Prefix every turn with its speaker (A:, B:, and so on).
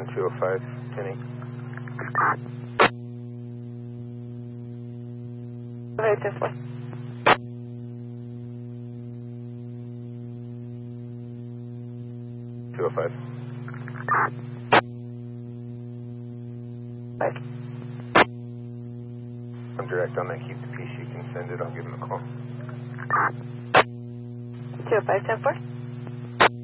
A: 205, 10-8.
B: Very careful.
A: $205.
B: Right.
A: I'm direct on that. Keep the peace. You can send it. I'll give him a call.
B: 205, 10-4.